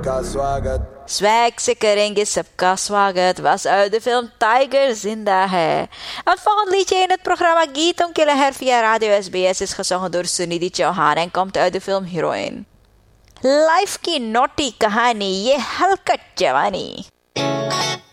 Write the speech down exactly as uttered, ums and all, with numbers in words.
सबका स्वागत. Swag se karenge sabka swagat was uit de film Tiger Zinda hai. Het volgende liedje in het programma Geeton Ke Leher via Radio S B S is gezongen door Sunidhi Chauhan en komt uit de film Heroine. Life की नोटी कहानी ये हलकट जवानी.